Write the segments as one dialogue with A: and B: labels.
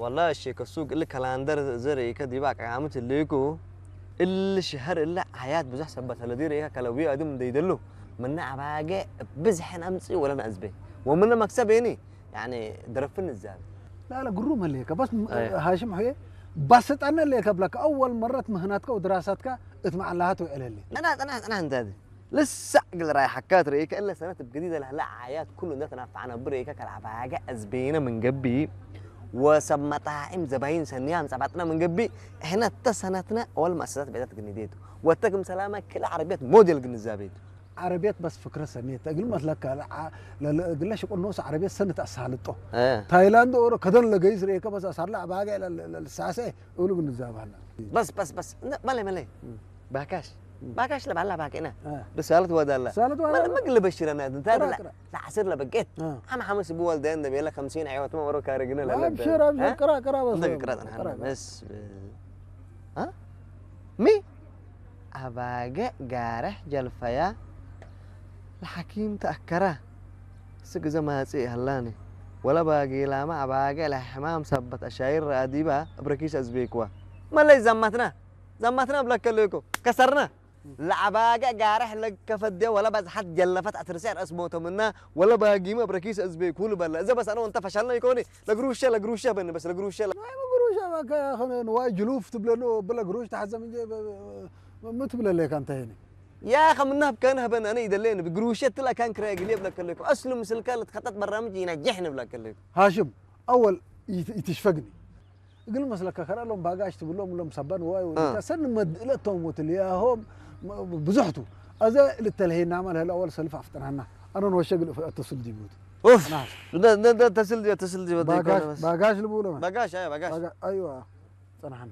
A: والله الشيء كسوق اللي كلاندر زري كدي باك عامت الليكو اللي شهر اللي حياة بزح سبت هالدير إيه كلاوي أدم ديدلو من عباجة بزحن أمسي ولا نأزبه ومن مكسب يعني درفن الزاد
B: لا لا قروم الليك بس
A: أيه.
B: هاشم حيه بس أنا اللي قبلك أول مرة مهناتك ودراساتك اتمع الله وإلى اللي
A: أنا عند هذه لسه قل رايح حكات ريك إلا سنة جديدة لها حياة كل الناس نفعنا بريكا كالعباجة أزبينا من جنبي وسمتها زباين سنيان سبعتنا من جنبي احنا سنتنا اول مؤسسات بدات جنديته واتكم سلامه كل عربيات موديل جنزابيت
B: عربيات بس فكرة سنية تقول مثلك قل ليش يقول نص عربيات سنة أسهلته تايلاند أو كذا لقيس ريكا بس أسهل لا باقي الساسة يقولوا بالنزاب هلا
A: بس ملي باكاش لا بالله باكينا رسالة ودالله ما قل بشير انا انت لا عسير لا بقيت هم حمس ابو والدين ده بيلا 50 عيوت ما ورو كارجنا لا
B: ابشر قرا بس
A: قرا بس ها مي أباجة جارح جلفيا الحكيم تأكره سجز ما سي هلاني ولا باقي لما أباجة لحمام سبت أشاير أديبة بركيش أزبيكوا ما لي زمتنا بلا كليكو كسرنا لعباجة جارح لك كفدي ولا بس حد جلفت أترسع اسمه منا ولا باقي ما بركيش أزبيكوا ولا إذا بس أنا وأنت فشلنا يكوني لقروشة بس بس لقروشة
B: قروشة ما خلنا نواي جلوف تبلنو بلا قروش تحزم ما تبلا ليك أنت هنا
A: يا أخي منها بكانها بن أنا يدلين بقروشة لا كان كراجلي بلا كلكم أسلم مثل كانت خطط برنامج ينجحنا بلا كلكم
B: هاشم أول يتشفقني يقول مسلك خير لهم باقاش تقول لهم سبان واي وانت سن مدلتهم وتلياهم بزحتوا أذا للتلهي نعمل هلا أول سلفة عفتنا أنا نوشق اتصل جيبوت
A: اوف ده تصل دي
B: باقاش لبوله
A: باقاش
B: ايوه صنعنا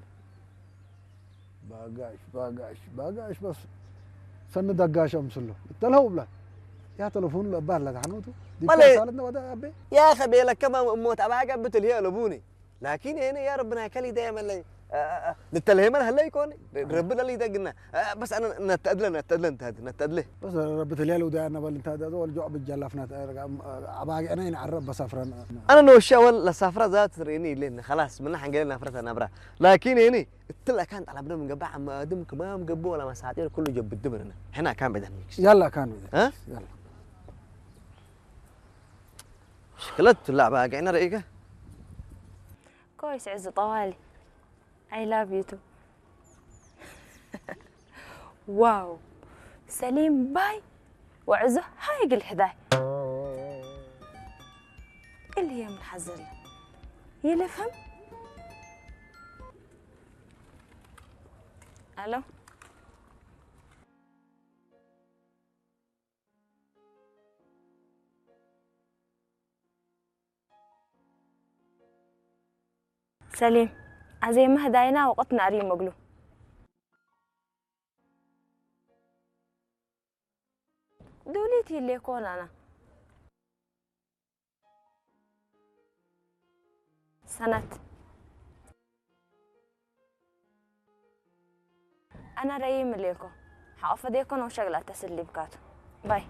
B: باقاش بس سن دقاش امسله تلهو بلا يا تلفون لبال لك حنوتو دي سالتنا ودا ابي
A: يا اخي بيلك كما موت اباقا بتلهي لبوني لكن هنا يا ربنا كلي دايما لي نتلهمن هلا يكون ربنا اللي يدقنا بس انا نتأدله
B: بس رب تليالو ده انا بل انت هذا الجوع بالجلافنا اباقي انا ينعرب بسافرن
A: انا نوشي اول لسافره ذات ريني لين خلاص من حنقل لنا فرتها نبره لكن هني التلا كان طلبنا من قبع ما دم كمان قبوا ولا مساطير كله جب الدبرنا هنا كان بدنا
B: يلا كان بدنا
A: ها
B: يلا
A: شكلت اللعبه قاعدين رأيك
C: كويس عز طوالي I love you too واو سليم باي وعزه هاي قل حذاي اللي هي منحزلة يلفهم ألو سليم زي ما هداينا وقتنا أريم مقلو دوليتي اللي يكون أنا سنة أنا ريم ليكو حافظيكم وشغلة تسلي بكاتو باي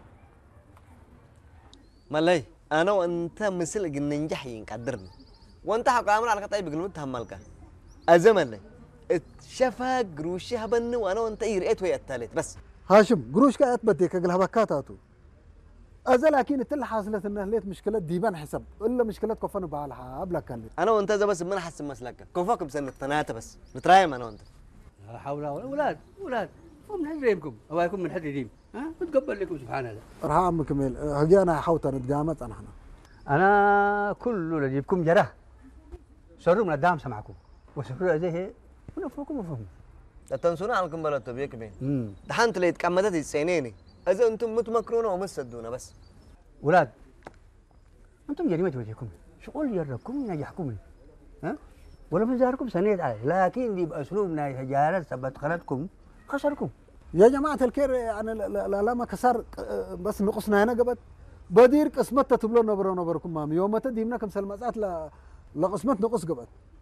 A: مالي أنا وأنت مثل ننجح ينقدرني وأنت حق عامل على قطعي بقلمت همالك أزمن لي اتشفى قروشي هبني وأنا وأنت يرئيت ويا الثالث بس
B: هاشم قروش كأت بديك أقلها بكاتاتو أزل أكيد تل حاصلة إنه ليت مشكلة ديبان حسب إلا مشكلة كفن بعلها أبلك كان
A: أنا وأنت إذا بس ما نحسن مسلك كفاكم سنة تناته بس نترايم أنا وأنت
D: لا حول ولا أولاد ومن حد ريمكم أباكم من حد يديم ها بتقبل لكم سبحان الله
B: رحام كميل هجي أنا حوت نتقامت أنا
D: أنا كل اللي يجيبكم جراه سروا من الدام سمعكم وسروا زيه ونفوكم وفهم
A: لا تنسونا عنكم بلا تبيك بين دحنت اللي يتكمدت السنيني إذا أنتم متمكرون ومسدونا بس
D: أولاد أنتم جريمة وجهكم شغل يركم ينجحكم ها ولا مزاركم سنيد عليه لكن دي بأسلوبنا حجارة ثبت خلتكم خسركم
B: يا جماعة الكير يعني لا ما كسر بس نقصنا هنا قبل بدير قسمت تبلون نبركم مام يوم تديمنا كم سلمات لا قسمت نقص قبل